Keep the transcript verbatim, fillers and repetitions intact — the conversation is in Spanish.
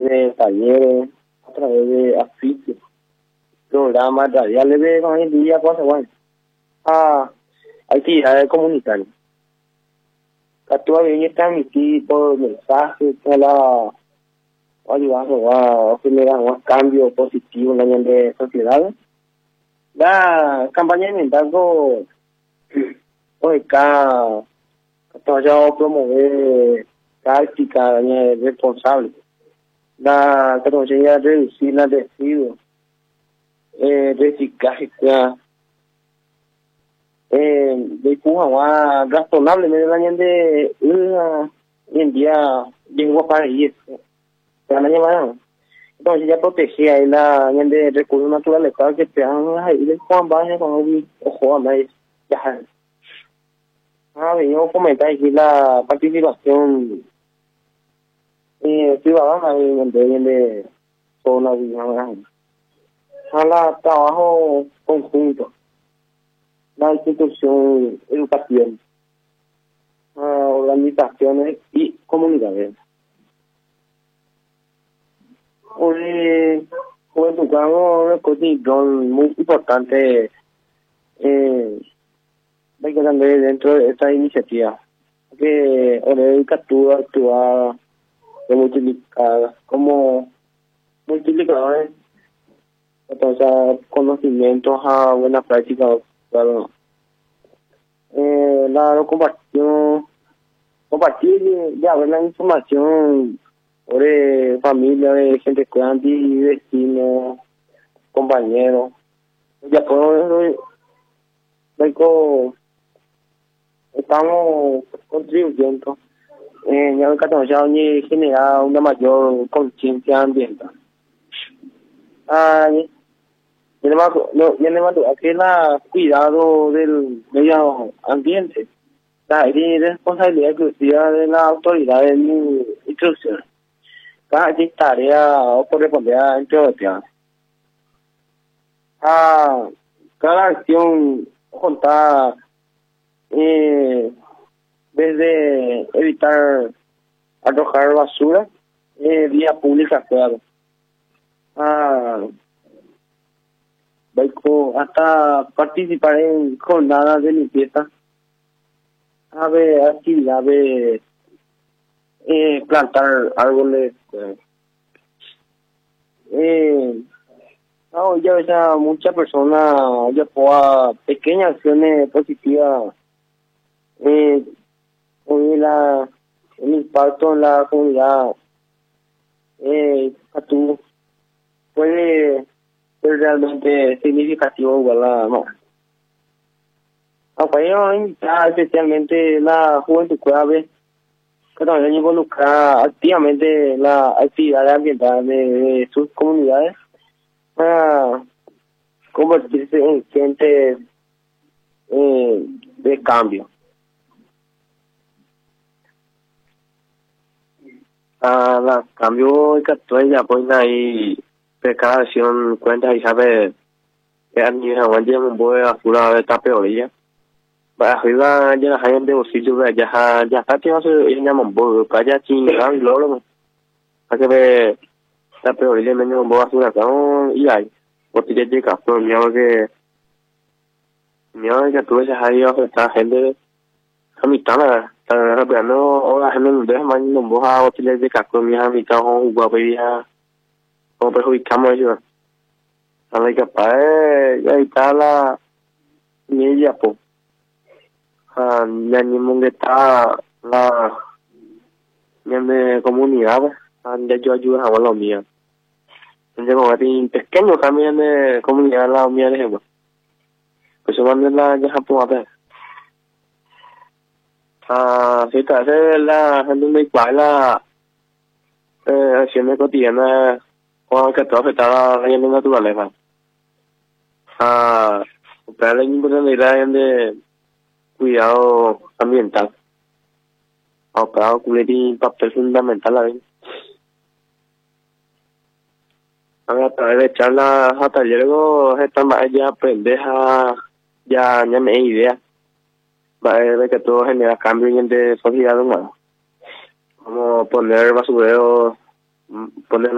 de talleres, a través de afiches, programas radiales de evangelía, cosas bueno, a actividades comunitarias. Actúa bien y transmitir por mensajes, la ayudando a generar un cambio positivo en la de sociedad. La campaña de liderazgo hoy acá ya promover práctica responsable. La categoría de reducir los residuos, eh, reciclaje, eh, de Cuba razonable en el año de hoy en día llegó para ir. Entonces ya protegía ahí la de recursos naturales, claro que te dan ahí de Juan Valle con un ojo a nadie. Ya. Ah, venimos a fomentar aquí la participación eh, ciudadana en el de zona de a la trabajo conjunto, la institución educativa, organizaciones y comunidades. Hoy fue tocando un rol muy importante eh, dentro de esta iniciativa, que hoy captura, actúa de multiplicar como multiplicadores, entonces conocimientos a buena práctica, claro. Eh, la compartición, compartir ya ver la información sobre familia, de gente que vecinos, compañeros. Ya podemos, estamos contribuyendo en el catorce y generar una mayor conciencia ambiental. Ah, y además, no, y además, aquí la cuidado del medio ambiente, la responsabilidad exclusiva de la autoridad de mi instrucción. Cada tarea o corresponde a introducción. Ah, cada acción contar eh, desde evitar arrojar basura, eh, vía pública, claro. Ah, hasta participar en jornadas de limpieza, a ver actividades, eh, plantar árboles, eh, eh, no, ya ves a muchas personas ya por pequeñas acciones positivas, eh, con la, el impacto en la comunidad, eh, a tú puede ser realmente significativo, ¿verdad? No. Aunque yo invitar especialmente la juventud clave, que también involucra activamente la actividad ambiental de, de sus comunidades para convertirse en gente eh, de cambio. Ah, la cambio que actual ya pues ahí de cada acción cuenta y sabe que a nivel de un buen azul de tapeorilla. Para arriba ya la gente de bolsillo ya ya está que hace ya un buen para ya chingar y luego para que ve tapeorilla menos un buen azul acá y ahí porque ya llega por mí que mira que tú esa ahí está gente a mitad la está no ahora gente no deja más no vos a hoteles de casco mi a mitad con guapía como perjudicamos ellos a la capaz ahí está la media po ah ya ni munde está la de comunidad ya yo ayuda a los míos entonces como que pequeño también de comunidad la mía de ejemplo pues eso van la ya Japón a ver ah sí está la gente me cuala eh acciones cotidianas o que todo afecta a la naturaleza. Ah, para la importancia de cuidado ambiental. Ahora cumplir un papel fundamental ahí. A través de charlas a talleres, esta más ya pendeja, ya ya me idea. Va a ver que todo genera cambio en de sociedad humana. Como poner basurero, poner